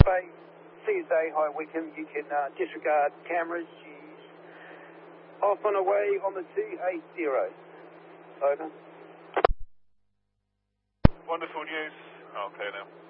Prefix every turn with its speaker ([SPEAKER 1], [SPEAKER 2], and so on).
[SPEAKER 1] say, CSA, hi Wickham, you can disregard cameras. She's off on her way on the 280. Over.
[SPEAKER 2] Wonderful news. Okay now.